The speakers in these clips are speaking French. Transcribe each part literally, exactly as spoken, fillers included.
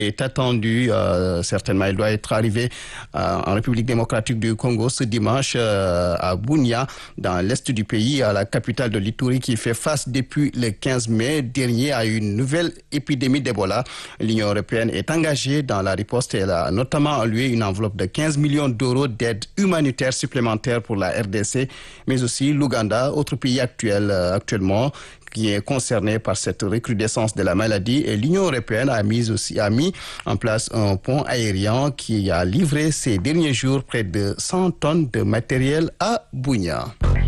est attendu. Euh, certainement, il doit être arrivé euh, en République démocratique du Congo ce dimanche euh, à Bunia, dans l'est du pays, à la capitale de l'Ituri, qui fait face depuis le quinze mai dernier à une nouvelle épidémie d'Ebola. L'Union européenne est engagée dans la riposte. Elle a notamment alloué une enveloppe de quinze millions d'euros d'aide humanitaire supplémentaire pour la R D C, mais aussi l'Ouganda, autre pays actuel, euh, actuellement qui est concerné par cette recrudescence de la maladie. Et l'Union européenne a mis aussi a mis en place un pont aérien qui a livré ces derniers jours près de cent tonnes de matériel à Bunia.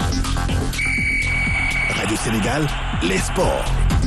Radio Sénégal, les sports.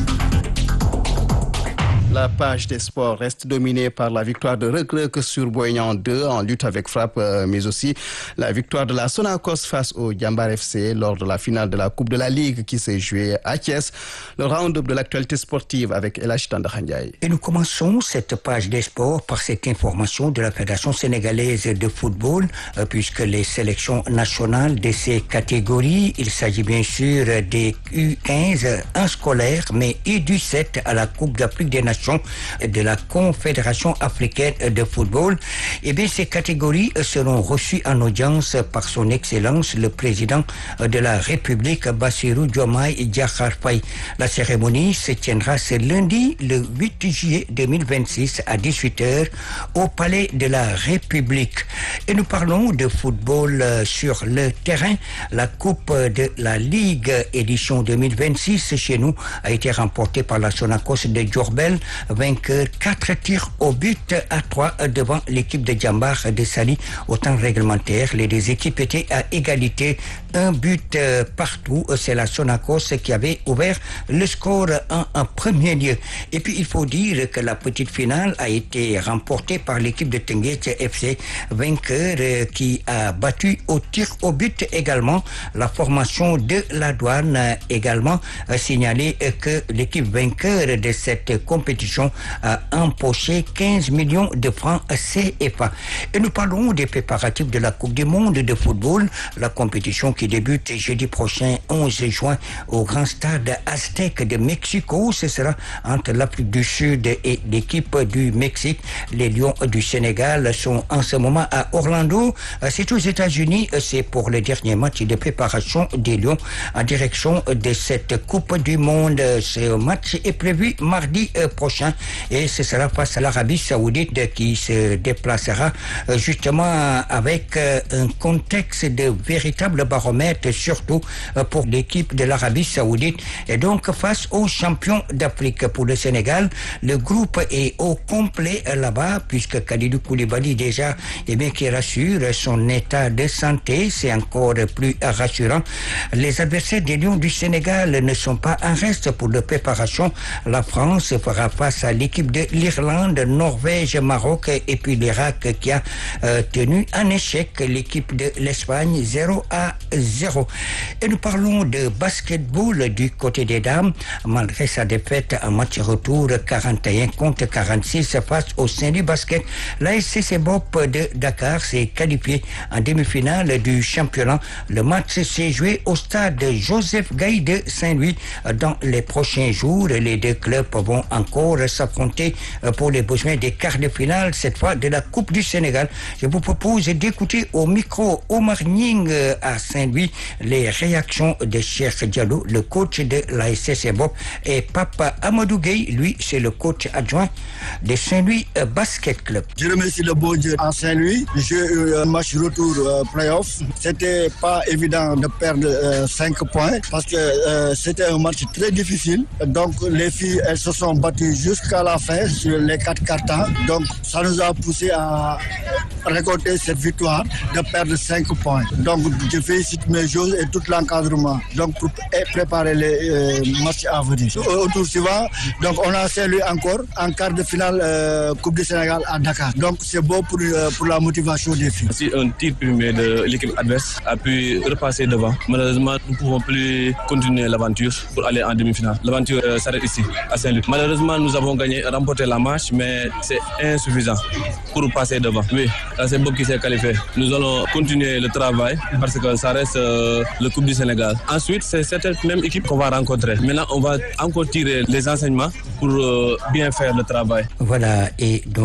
La page des sports reste dominée par la victoire de Reug Reug sur Boy Niang deux en lutte avec frappe, euh, mais aussi la victoire de la Sonacos face au Diambar F C lors de la finale de la Coupe de la Ligue qui s'est jouée à Thiès. Le round-up de l'actualité sportive avec El Hadji Tandakha Ndiaye. Et nous commençons cette page des sports par cette information de la Fédération sénégalaise de football, euh, puisque les sélections nationales de ces catégories, il s'agit bien sûr des U quinze, un scolaire, mais U dix-sept à la Coupe d'Afrique des Nations de la Confédération africaine de football. Eh bien, ces catégories seront reçues en audience par son Excellence le président de la République, Bassirou Diomaye Diakhar Faye. La cérémonie se tiendra ce lundi, le huit juillet deux mille vingt-six à dix-huit heures au Palais de la République. Et nous parlons de football sur le terrain. La Coupe de la Ligue édition deux mille vingt-six chez nous a été remportée par la Sonacos de Diourbel, vainqueur quatre tirs au but à trois devant l'équipe de Diambar de Saly. Au temps réglementaire, les deux équipes étaient à égalité, un but partout. C'est la Sonacos qui avait ouvert le score en, en premier lieu. Et puis il faut dire que la petite finale a été remportée par l'équipe de Teungueth F C, vainqueur qui a battu au tir au but également la formation de la Douane. Également signalé que l'équipe vainqueur de cette compétition a empoché quinze millions de francs C F A. Et nous parlons des préparatifs de la Coupe du Monde de football, la compétition qui débute jeudi prochain onze juin au grand stade Aztec de Mexico. Ce sera entre l'Afrique du Sud et l'équipe du Mexique. Les Lions du Sénégal sont en ce moment à Orlando. C'est aux États-Unis. C'est pour le dernier match de préparation des Lions en direction de cette Coupe du Monde. Ce match est prévu mardi prochain et ce sera face à l'Arabie Saoudite qui se déplacera justement avec un contexte de véritable baromètre, surtout pour l'équipe de l'Arabie Saoudite, et donc face aux champions d'Afrique. Pour le Sénégal, le groupe est au complet là-bas puisque Kalidou Koulibaly déjà eh bien, qui rassure son état de santé, c'est encore plus rassurant. Les adversaires des Lions du Sénégal ne sont pas en reste pour la préparation. La France fera face à l'équipe de l'Irlande, Norvège, Maroc et puis l'Irak qui a euh, tenu en échec l'équipe de l'Espagne zéro à zéro. Et nous parlons de basketball du côté des dames. Malgré sa défaite en match retour quarante et un contre quarante-six face au Saint-Louis Basket, la S C C B O P de Dakar s'est qualifiée en demi-finale du championnat. Le match s'est joué au stade Joseph Gaye de Saint-Louis. Dans les prochains jours, les deux clubs vont encore s'affronter pour les besoins des quarts de finale, cette fois de la Coupe du Sénégal. Je vous propose d'écouter au micro Omar Nying à Saint-Louis les réactions de Cheikh Diallo, le coach de la S C C B O P, et Papa Amadou Gueye, lui c'est le coach adjoint de Saint-Louis Basket Club. Je remercie le bon Dieu à Saint-Louis. J'ai eu un match retour euh, play-off. C'était pas évident de perdre euh, cinq points parce que euh, c'était un match très difficile. Donc les filles elles se sont battues jusqu'à la fin sur les quatre cartons. Donc ça nous a poussé à récolter cette victoire de perdre cinq points. Donc je félicite mes joueurs et tout l'encadrement donc pour préparer les euh, matchs à venir. Au tour suivant, donc on a Saint-Louis encore en quart de finale euh, Coupe du Sénégal à Dakar. Donc c'est beau pour, euh, pour la motivation des filles. Si un tir primé de l'équipe adverse a pu repasser devant, malheureusement nous ne pouvons plus continuer l'aventure pour aller en demi-finale. L'aventure euh, s'arrête ici à Saint-Louis. Malheureusement nous avons gagné, remporté la match, mais c'est insuffisant pour passer devant. Oui, Là, c'est Bob qui s'est qualifié. Nous allons continuer le travail parce que ça reste euh, le Coupe du Sénégal. Ensuite, c'est cette même équipe qu'on va rencontrer. Maintenant, on va encore tirer les enseignements pour euh, bien faire le travail. Voilà, et donc